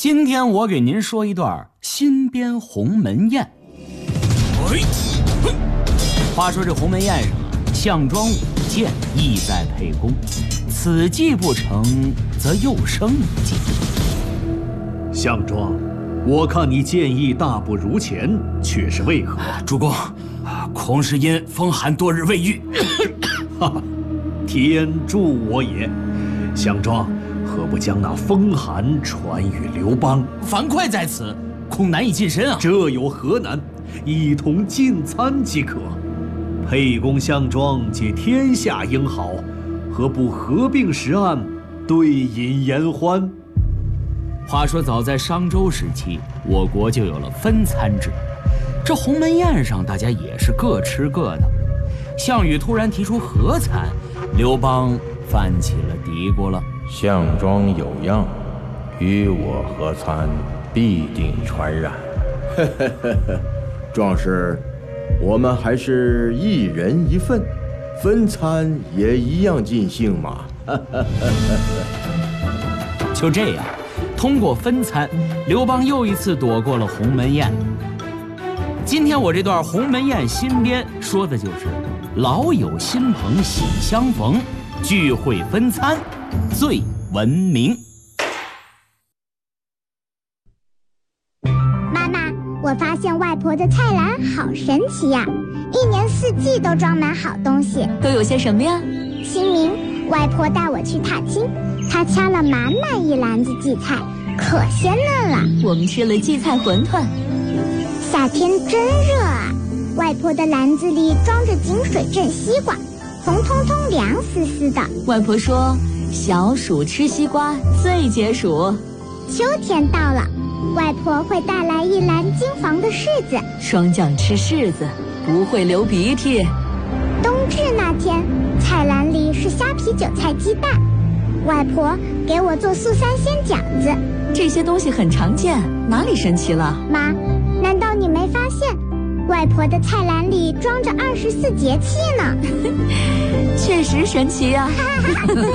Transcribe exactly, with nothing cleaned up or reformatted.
今天我给您说一段新编鸿门宴。话说这鸿门宴上啊，项庄舞剑意在沛公，此计不成，则又生一计。 项庄，我看你剑意大不如前，却是为何？ 主公，恐是因风寒多日未愈。 哈哈，天助我也！项庄，何不将那风寒传与刘邦？ 樊哙在此，恐难以近身啊。 这有何难？一同进餐即可。沛公、项庄皆天下英豪，何不合并食案，对饮言欢？ 话说早在商周时期，我国就有了分餐制。这鸿门宴上，大家也是各吃各的。项羽突然提出合餐，刘邦犯起了嘀咕了。 项庄有恙，与我合餐，必定传染。 呵呵呵呵，壮士，我们还是一人一份，分餐也一样尽兴嘛。 就这样，通过分餐，刘邦又一次躲过了鸿门宴。今天我这段鸿门宴新编，说的就是老友新朋喜相逢，聚会分餐最闻名。 妈妈，我发现外婆的菜篮好神奇呀，一年四季都装满好东西。 都有些什么呀？ 清明，外婆带我去踏青，她掐了满满一篮子荠菜，可鲜嫩了。 我们吃了荠菜馄饨。 夏天真热啊，外婆的篮子里装着井水镇西瓜，红彤彤凉丝丝的。 外婆说，小暑吃西瓜最解暑。 秋天到了，外婆会带来一篮金黄的柿子， 霜降吃柿子不会流鼻涕。 冬至那天，菜篮里是虾皮韭菜鸡蛋，外婆给我做素三鲜饺子。 这些东西很常见，哪里神奇了？ 妈，难道你没发现外婆的菜篮里装着二十四节气呢？ 确实神奇呀、啊。